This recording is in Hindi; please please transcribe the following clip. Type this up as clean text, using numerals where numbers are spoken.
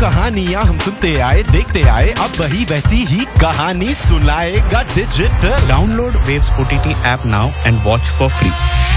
कहानियाँ हम सुनते आए देखते आए, अब वही वैसी ही कहानी सुनाएगा digital. Download Waves OTT app now and watch for free.